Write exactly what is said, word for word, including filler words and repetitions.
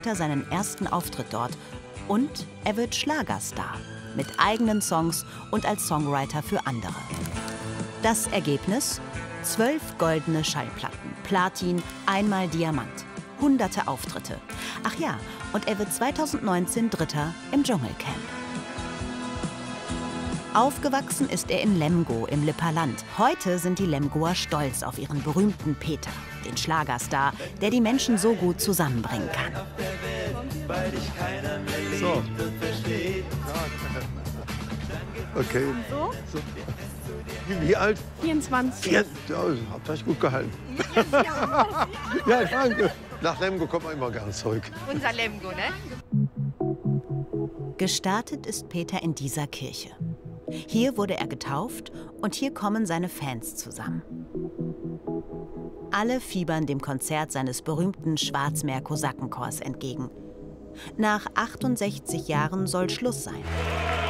seinen ersten Auftritt dort und er wird Schlagerstar mit eigenen Songs und als Songwriter für andere. Das Ergebnis? Zwölf goldene Schallplatten, Platin, einmal Diamant, hunderte Auftritte. Ach ja, und er wird zweitausendneunzehn Dritter im Dschungelcamp. Aufgewachsen ist er in Lemgo im Lipperland. Heute sind die Lemgoer stolz auf ihren berühmten Peter, den Schlagerstar, der die Menschen so gut zusammenbringen kann. So. Okay. So? So. Wie, wie alt? vierundzwanzig. Ja, habt euch gut gehalten. Ja, danke. Nach Lemgo kommt man immer gern zurück. Unser Lemgo, ne? Gestartet ist Peter in dieser Kirche. Hier wurde er getauft und hier kommen seine Fans zusammen. Alle fiebern dem Konzert seines berühmten Schwarzmeer-Kosakenchors entgegen. Nach achtundsechzig Jahren soll Schluss sein.